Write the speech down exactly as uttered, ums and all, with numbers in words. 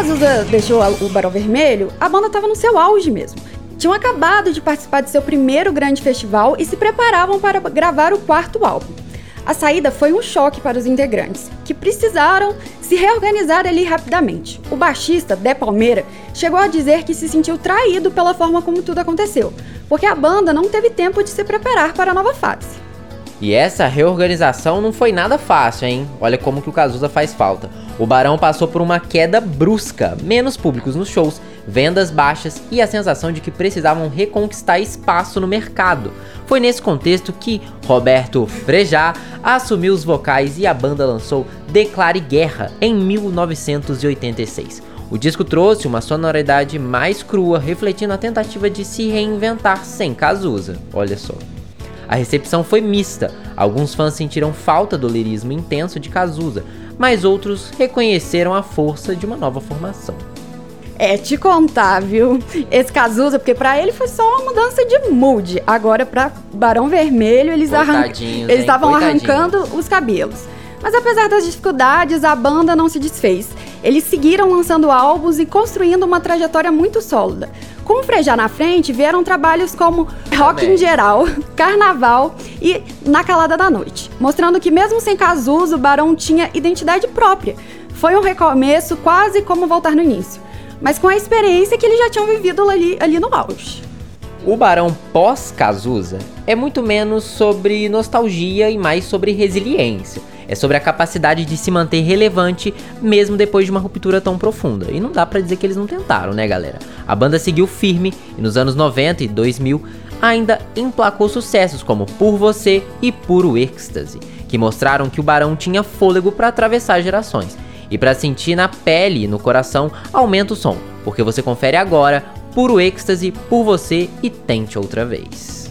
Cazuza deixou o Barão Vermelho, a banda estava no seu auge mesmo. Tinham acabado de participar de seu primeiro grande festival e se preparavam para gravar o quarto álbum. A saída foi um choque para os integrantes, que precisaram se reorganizar ali rapidamente. O baixista, Dé Palmeira, chegou a dizer que se sentiu traído pela forma como tudo aconteceu, porque a banda não teve tempo de se preparar para a nova fase. E essa reorganização não foi nada fácil, hein? Olha como que o Cazuza faz falta. O Barão passou por uma queda brusca, menos públicos nos shows, vendas baixas e a sensação de que precisavam reconquistar espaço no mercado. Foi nesse contexto que Roberto Frejá assumiu os vocais e a banda lançou Declare Guerra em mil novecentos e oitenta e seis. O disco trouxe uma sonoridade mais crua, refletindo a tentativa de se reinventar sem Cazuza. Olha só. A recepção foi mista. Alguns fãs sentiram falta do lirismo intenso de Cazuza, mas outros reconheceram a força de uma nova formação. É, te contar, viu? Esse Cazuza, porque pra ele foi só uma mudança de mood. Agora pra Barão Vermelho, eles arran... eles estavam arrancando os cabelos. Mas apesar das dificuldades, a banda não se desfez. Eles seguiram lançando álbuns e construindo uma trajetória muito sólida. Com o Frejá na frente, vieram trabalhos como Rock em Geral, Carnaval e Na Calada da Noite, mostrando que mesmo sem Cazuza, o Barão tinha identidade própria. Foi um recomeço quase como voltar no início, mas com a experiência que eles já tinham vivido ali, ali no auge. O Barão pós-Cazuza é muito menos sobre nostalgia e mais sobre resiliência. É sobre a capacidade de se manter relevante mesmo depois de uma ruptura tão profunda. E não dá pra dizer que eles não tentaram, né, galera? A banda seguiu firme e nos anos noventa e dois mil ainda emplacou sucessos como Por Você e Puro Êxtase, que mostraram que o Barão tinha fôlego pra atravessar gerações. E pra sentir na pele e no coração, aumenta o som, porque você confere agora Puro Êxtase, Por Você e Tente Outra Vez.